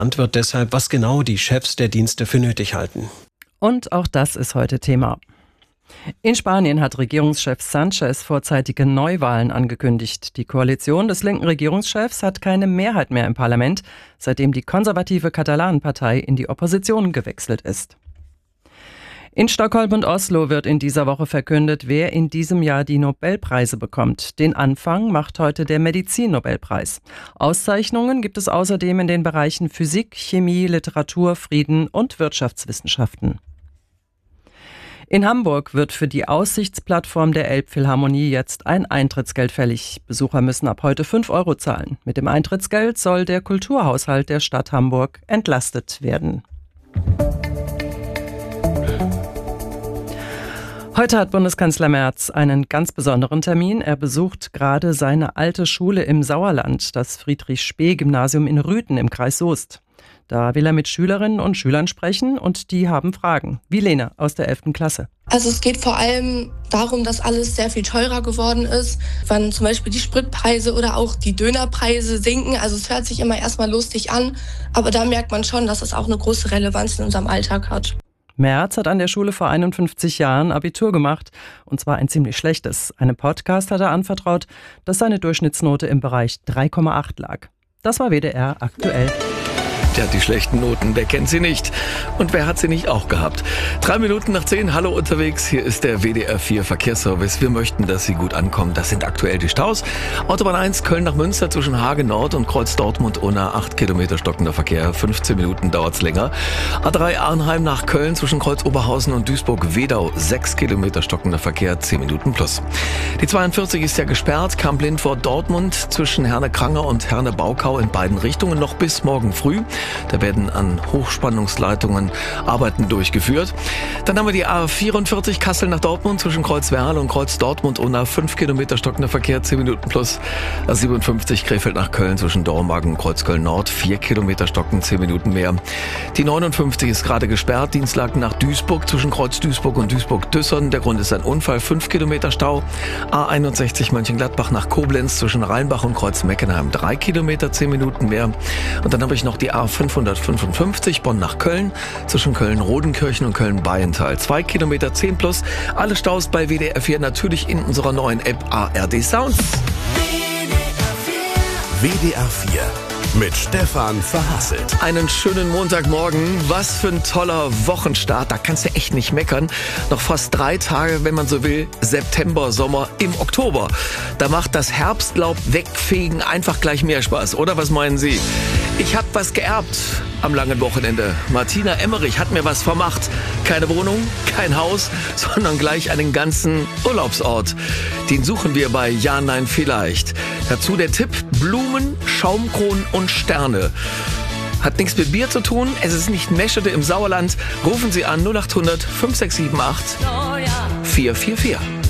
Wird deshalb, was genau die Chefs der Dienste für nötig halten. Und auch das ist heute Thema. In Spanien hat Regierungschef Sanchez vorzeitige Neuwahlen angekündigt. Die Koalition des linken Regierungschefs hat keine Mehrheit mehr im Parlament, seitdem die konservative Katalanenpartei in die Opposition gewechselt ist. In Stockholm und Oslo wird in dieser Woche verkündet, wer in diesem Jahr die Nobelpreise bekommt. Den Anfang macht heute der Medizin-Nobelpreis. Auszeichnungen gibt es außerdem in den Bereichen Physik, Chemie, Literatur, Frieden und Wirtschaftswissenschaften. In Hamburg wird für die Aussichtsplattform der Elbphilharmonie jetzt ein Eintrittsgeld fällig. Besucher müssen ab heute 5 € zahlen. Mit dem Eintrittsgeld soll der Kulturhaushalt der Stadt Hamburg entlastet werden. Heute hat Bundeskanzler Merz einen ganz besonderen Termin. Er besucht gerade seine alte Schule im Sauerland, das Friedrich-Spee-Gymnasium in Rüthen im Kreis Soest. Da will er mit Schülerinnen und Schülern sprechen und die haben Fragen. Wie Lena aus der 11. Klasse. Also es geht vor allem darum, dass alles sehr viel teurer geworden ist. Wann zum Beispiel die Spritpreise oder auch die Dönerpreise sinken. Also es hört sich immer erstmal lustig an, aber da merkt man schon, dass es auch eine große Relevanz in unserem Alltag hat. Merz hat an der Schule vor 51 Jahren Abitur gemacht, und zwar ein ziemlich schlechtes. Einem Podcast hat er anvertraut, dass seine Durchschnittsnote im Bereich 3,8 lag. Das war WDR aktuell. Tja, die schlechten Noten, wer kennt sie nicht? Und wer hat sie nicht auch gehabt? 3 Minuten nach 10, hallo unterwegs, hier ist der WDR 4 Verkehrsservice. Wir möchten, dass Sie gut ankommen. Das sind aktuell die Staus. Autobahn 1, Köln nach Münster zwischen Hagen Nord und Kreuz Dortmund-Unna, 8 Kilometer stockender Verkehr, 15 Minuten dauert's länger. A3 Arnheim nach Köln zwischen Kreuz Oberhausen und Duisburg-Wedau, 6 Kilometer stockender Verkehr, 10 Minuten plus. Die 42 ist ja gesperrt, Kamp-Lindfort-Dortmund zwischen Herne-Kranger und Herne-Baukau in beiden Richtungen noch bis morgen früh. Da werden an Hochspannungsleitungen Arbeiten durchgeführt. Dann haben wir die A44 Kassel nach Dortmund zwischen Kreuz Werl und Kreuz Dortmund-Unna, 5 Kilometer stockender Verkehr, 10 Minuten plus. A57 Krefeld nach Köln zwischen Dormagen und Kreuz Köln Nord, 4 Kilometer stocken, 10 Minuten mehr. Die 59 ist gerade gesperrt, Dienstlaken nach Duisburg zwischen Kreuz Duisburg und Duisburg-Düssern. Der Grund ist ein Unfall, 5 Kilometer Stau. A61 Mönchengladbach nach Koblenz zwischen Rheinbach und Kreuz Meckenheim, 3 Kilometer, 10 Minuten mehr. Und dann habe ich noch die A555 Bonn nach Köln zwischen Köln-Rodenkirchen und Köln-Bayental, 2 Kilometer, 10 plus. Alle Staus bei WDR 4 natürlich in unserer neuen App ARD Sounds. WDR 4 mit Stefan Verhasselt. Einen schönen Montagmorgen. Was für ein toller Wochenstart. Da kannst du echt nicht meckern. Noch fast 3 Tage, wenn man so will, September, Sommer im Oktober. Da macht das Herbstlaub wegfegen einfach gleich mehr Spaß, oder? Was meinen Sie? Ich habe was geerbt am langen Wochenende. Martina Emmerich hat mir was vermacht. Keine Wohnung, kein Haus, sondern gleich einen ganzen Urlaubsort. Den suchen wir bei Ja, Nein, Vielleicht. Dazu der Tipp: Blumen, Schaumkronen und Sterne. Hat nichts mit Bier zu tun, es ist nicht Meschede im Sauerland. Rufen Sie an 0800 5678 444.